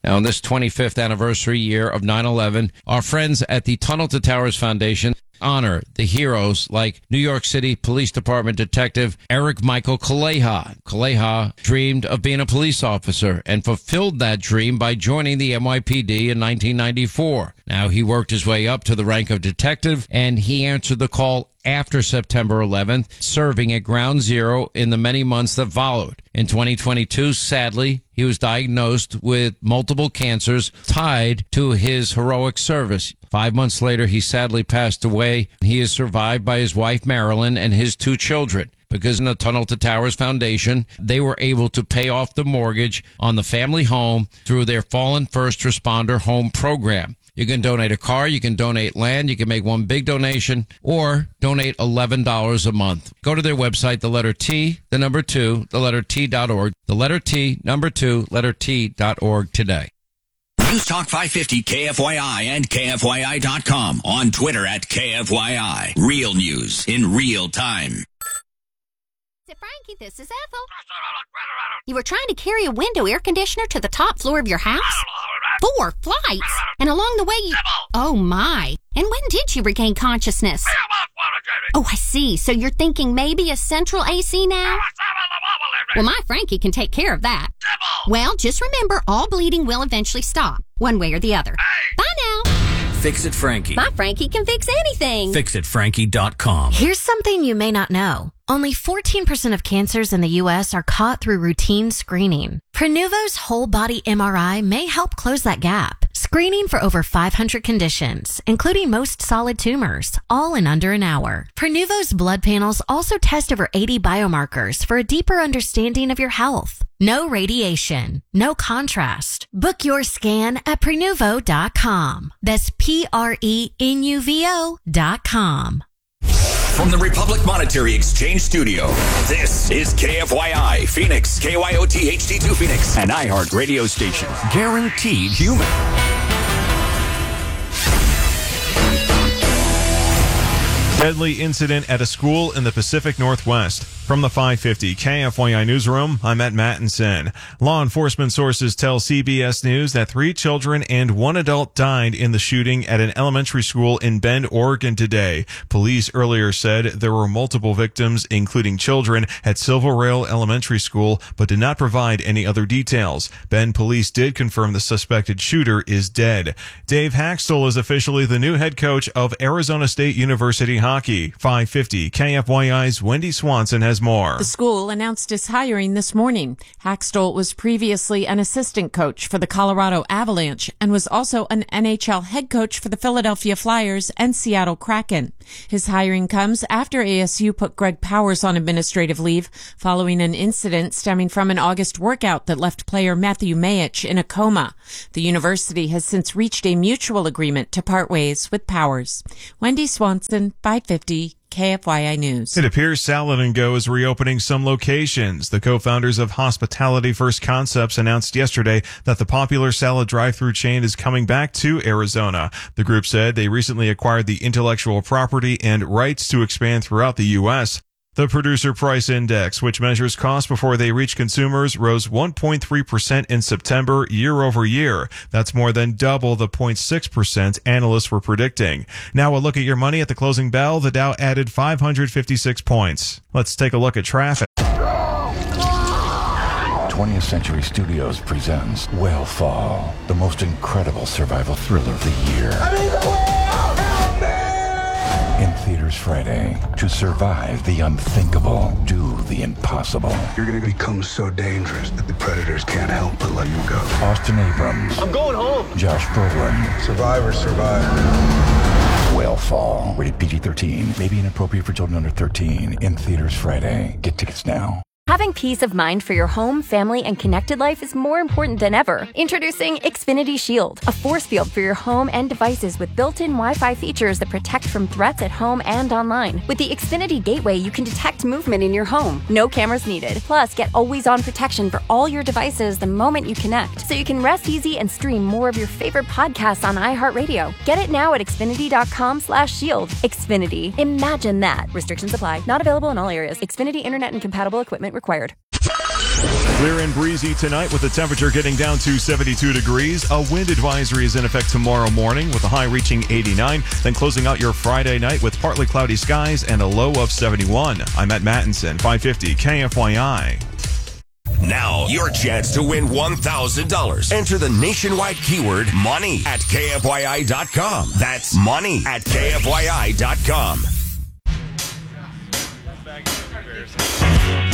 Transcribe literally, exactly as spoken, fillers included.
Now, on this twenty-fifth anniversary year of nine eleven, our friends at the Tunnel to Towers Foundation honor the heroes like New York City Police Department Detective Eric Michael Kaleha. Kaleha dreamed of being a police officer and fulfilled that dream by joining the N Y P D in nineteen ninety-four. Now, he worked his way up to the rank of detective, and he answered the call after September eleventh, serving at Ground Zero in the many months that followed. In twenty twenty-two, sadly, he was diagnosed with multiple cancers tied to his heroic service. Five months later, he sadly passed away. He is survived by his wife, Marilyn, and his two children. Because in the Tunnel to Towers Foundation, they were able to pay off the mortgage on the family home through their Fallen First Responder Home Program. You can donate a car, you can donate land, you can make one big donation, or donate eleven dollars a month. Go to their website, the letter T, the number two, the letter T dot org, the letter T, number two, letter T dot org today. News Talk five fifty K F Y I and K F Y I dot com. On Twitter at K F Y I. Real news in real time. Frankie, this is Ethel. You were trying to carry a window air conditioner to the top floor of your house? Four flights? And along the way you... Oh, my. And when did you regain consciousness? Oh, I see. So you're thinking maybe a central A C now? Well, my Frankie can take care of that. Well, just remember, all bleeding will eventually stop, one way or the other. Bye now. Fix It Frankie. My Frankie can fix anything. Fix It Frankie dot com. Here's something you may not know. Only fourteen percent of cancers in the U S are caught through routine screening. Prenuvo's whole body M R I may help close that gap. Screening for over five hundred conditions, including most solid tumors, all in under an hour. Prenuvo's blood panels also test over eighty biomarkers for a deeper understanding of your health. No radiation, no contrast. Book your scan at Prenuvo dot com. That's P R E N U V O dot com. From the Republic Monetary Exchange Studio, this is K F Y I, Phoenix, K Y O T H D two Phoenix, an iHeart radio station. Guaranteed human. Deadly incident at a school in the Pacific Northwest. From the five fifty K F Y I Newsroom, I'm Matt Mattinson. Law enforcement sources tell C B S News that three children and one adult died in the shooting at an elementary school in Bend, Oregon today. Police earlier said there were multiple victims, including children, at Silver Rail Elementary School, but did not provide any other details. Bend police did confirm the suspected shooter is dead. Dave Haxtell is officially the new head coach of Arizona State University hockey. five fifty K F Y I's Wendy Swanson has more. The school announced its hiring this morning. Haxtell was previously an assistant coach for the Colorado Avalanche and was also an N H L head coach for the Philadelphia Flyers and Seattle Kraken. His hiring comes after A S U put Greg Powers on administrative leave following an incident stemming from an August workout that left player Matthew Mayich in a coma. The university has since reached a mutual agreement to part ways with Powers. Wendy Swanson, five fifty K F Y I News. It appears Salad and Go is reopening some locations. The co-founders of Hospitality First Concepts announced yesterday that the popular salad drive-thru chain is coming back to Arizona. The group said they recently acquired the intellectual property and rights to expand throughout the U S. The Producer Price Index, which measures costs before they reach consumers, rose one point three percent in September year over year. That's more than double the zero point six percent analysts were predicting. Now a look at your money at the closing bell. The Dow added five hundred fifty-six points. Let's take a look at traffic. twentieth Century Studios presents Whale Fall, the most incredible survival thriller of the year. I need the whale! Help me! In theaters Friday. To survive the unthinkable, do the impossible. You're going to become so dangerous that the predators can't help but let you go. Austin Abrams. I'm going home. Josh Brolin. Survivors survive. Whale Fall. Rated P G thirteen. May be inappropriate for children under thirteen. In theaters Friday. Get tickets now. Having peace of mind for your home, family, and connected life is more important than ever. Introducing Xfinity Shield, a force field for your home and devices with built-in Wi-Fi features that protect from threats at home and online. With the Xfinity Gateway, you can detect movement in your home. No cameras needed. Plus, get always-on protection for all your devices the moment you connect, so you can rest easy and stream more of your favorite podcasts on iHeartRadio. Get it now at Xfinity.com slash shield. Xfinity. Imagine that. Restrictions apply. Not available in all areas. Xfinity Internet and compatible equipment required. Clear and breezy tonight with the temperature getting down to seventy-two degrees. A wind advisory is in effect tomorrow morning with a high reaching eighty-nine. Then closing out your Friday night with partly cloudy skies and a low of seventy-one. I'm at Mattinson, five fifty K F Y I. Now, your chance to win one thousand dollars. Enter the nationwide keyword money at K F Y I dot com. That's money at K F Y I dot com.